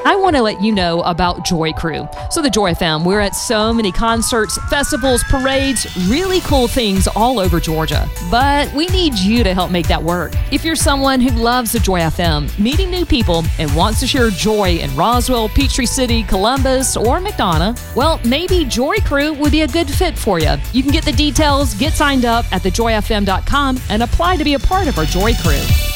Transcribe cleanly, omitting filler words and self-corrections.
I want to let you know about Joy Crew. So the Joy FM, we're at so many concerts, festivals, parades, really cool things all over Georgia. But we need you to help make that work. If you're someone who loves the Joy FM, meeting new people, and wants to share joy in Roswell, Peachtree City, Columbus, or McDonough, well, maybe Joy Crew would be a good fit for you. You can get the details, get signed up at thejoyfm.com, and apply to be a part of our Joy Crew.